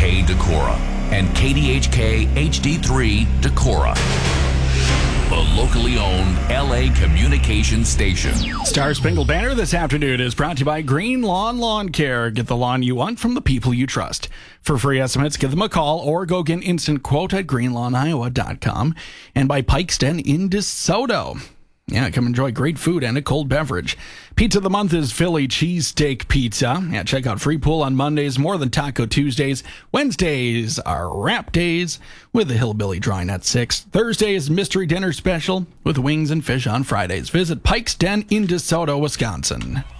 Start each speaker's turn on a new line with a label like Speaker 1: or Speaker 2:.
Speaker 1: KDHK Decorah and KDHK HD3 Decorah. The locally owned LA communications station.
Speaker 2: Star Spangled Banner this afternoon is brought to you by Green Lawn Care. Get the lawn you want from the people you trust. For free estimates, give them a call or go get an instant quote at greenlawnoiowa.com. And by Pike's Den in DeSoto. Yeah, come enjoy great food and a cold beverage. Pizza of the month is Philly cheesesteak pizza. Yeah, check out Free Pool on Mondays, More Than Taco Tuesdays. Wednesdays are wrap days with the Hillbilly Drawing at 6. Thursday is Mystery Dinner Special with wings and fish on Fridays. Visit Pike's Den in DeSoto, Wisconsin.